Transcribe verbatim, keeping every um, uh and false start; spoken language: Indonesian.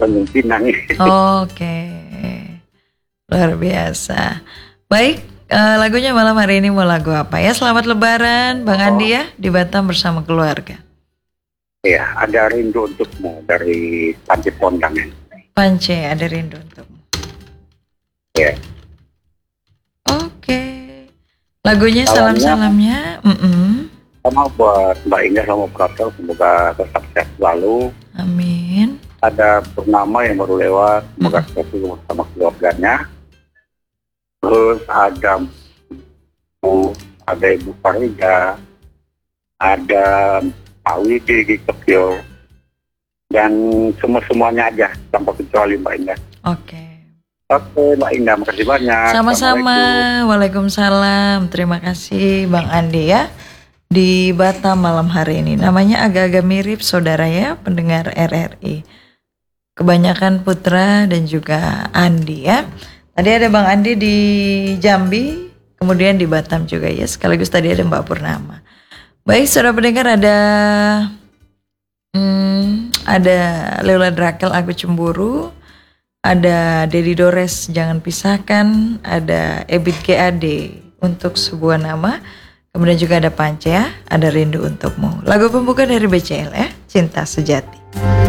Tanjung Pinang. Oke, luar biasa. Baik, eh, lagunya malam hari ini mau lagu apa ya? Selamat Lebaran, Bang Andi ya, di Batam bersama keluarga. Iya, ada Rindu Untukmu dari Panji Pondang. Pance, ada rindu untukmu. Iya. Oke, lagunya Salamnya- salam-salamnya. Mm-mm. Sama buat Mbak Indah sama Prato, semoga tetap sehat selalu. Amin. Ada Purnama yang baru lewat, semoga sehat selalu bersama keluarganya. Terus ada Bu, ada Ibu Farida, ada Pak Widi di Tokyo, dan semua-semuanya aja, tanpa kecuali Mbak Indah. Oke. Oke Mbak Indah, makasih banyak. Sama-sama. Assalamualaikum. Waalaikumsalam. Terima kasih Bang Andi ya. Di Batam malam hari ini. Namanya agak-agak mirip saudara ya, pendengar R R I. Kebanyakan Putra dan juga Andi ya. Tadi ada Bang Andi di Jambi, kemudian di Batam juga ya. Sekaligus tadi ada Mbak Purnama. Baik, saudara pendengar, ada hmm, ada Leula Drakel, Aku Cemburu. Ada Dedi Dores, Jangan Pisahkan. Ada Ebit G A D, Untuk Sebuah Nama. Kemudian juga ada Pance ya, ada Rindu Untukmu. Lagu pembuka dari B C L ya, Cinta Sejati.